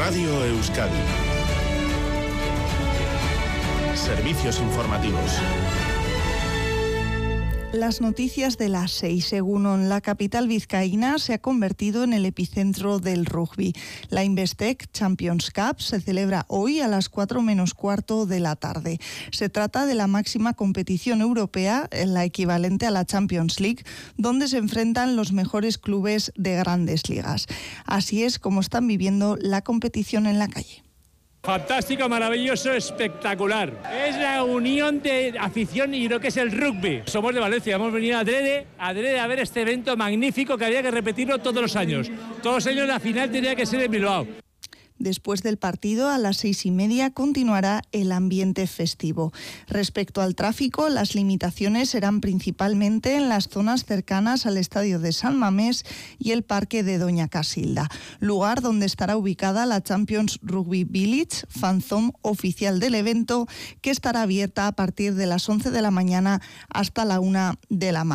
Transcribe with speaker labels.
Speaker 1: Radio Euskadi. Servicios informativos.
Speaker 2: Las noticias de las 6. Egunon, la capital vizcaína se ha convertido en el epicentro del rugby. La Investec Champions Cup se celebra hoy a las 4 menos cuarto de la tarde. Se trata de la máxima competición europea, la equivalente a la Champions League, donde se enfrentan los mejores clubes de grandes ligas. Así es como están viviendo la competición en la calle.
Speaker 3: Fantástico, maravilloso, espectacular. Es la unión de afición y lo que es el rugby. Somos de Valencia, hemos venido adrede a ver este evento magnífico que había que repetirlo todos los años. Todos los años la final tenía que ser en Bilbao.
Speaker 2: Después del partido, a las 6:30, continuará el ambiente festivo. Respecto al tráfico, las limitaciones serán principalmente en las zonas cercanas al estadio de San Mamés y el parque de Doña Casilda, lugar donde estará ubicada la Champions Rugby Village, fanzone oficial del evento, que estará abierta a partir de las 11 de la mañana hasta la 1 de la